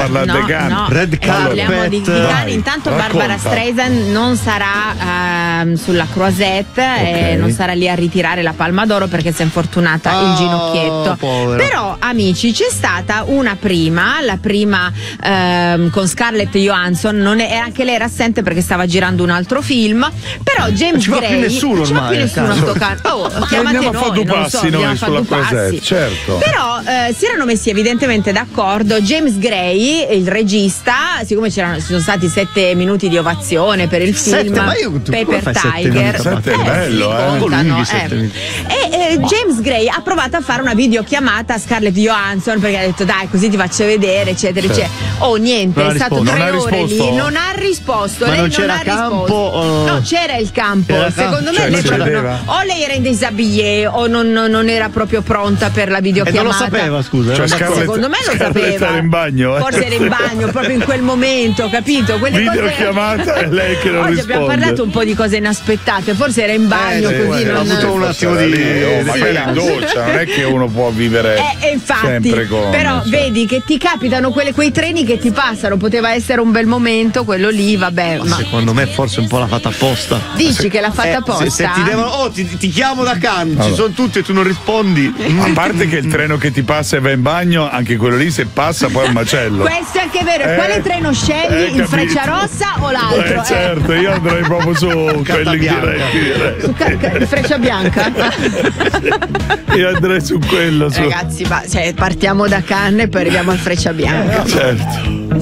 parlare di Cannes. No. Red Parliamo di carpet. Cannes. Intanto Barbara Streisand non sarà sulla Croisette e non sarà lì a ritirare la Palma d'Oro perché si è infortunata il ginocchietto. Povera. Però, amici, c'è stata una prima, la prima con Scarlett Johansson, anche lei era assente perché stava girando un altro film, però James ci va più Gray nessuno non ci va più ormai, nessuno a cazzo. sto cazzo. Chiamate Andiamo a fare due non passi so, noi andiamo a fare sulla due passi. Croisette, certo. Però si erano messi evidentemente d'accordo. James Gray, il regista, siccome ci sono stati 7 minuti di ovazione per il film ma io- tu come Paper fai 7 Tiger, minuti? 7 è bello, contano, lunghi 7 minuti. E James Gray ha provato a fare una videochiamata a Scarlett Johansson perché ha detto dai così ti faccio vedere eccetera eccetera. Oh niente, Non è ha stato risposto. 3 Non ha ore risposto? lì, non ha risposto. Ma Lei non c'era ha campo, risposto. o- No, c'era il campo. C'era Secondo campo? me lei Cioè, si vedeva? o lei era in déshabillé o non era proprio pronta per la E videochiamata. non lo sapeva, scusa. Cioè, era d'accordo. Secondo me lo Scarlett sapeva. era in bagno, Forse era in bagno proprio in quel momento, capito? Quelle Videochiamata e lei che non Oggi risponde. abbiamo parlato un po' di cose inaspettate, forse era in bagno sì, così ha non. avuto un attimo di magari in doccia, non è che uno può vivere Infatti, sempre con però vedi che ti capitano quei treni che ti passano, poteva essere un bel momento quello lì, vabbè, ma Secondo me forse un po' l'ha fatta apposta. dici che l'ha fatta apposta? Se ti devono, ti chiamo da Cannes, ci sono tutti e tu non rispondi. a parte che il treno che ti passa e va in bagno, anche quello lì se passa poi è un macello. Questo è anche vero, e quale treno scegli? Il capito. Frecciarossa o l'altro? Certo, io andrei proprio su quelli diretti. Il Freccia Bianca? Io andrei su quello. Ragazzi, partiamo da Cannes e poi arriviamo al Freccia Bianca. Certo.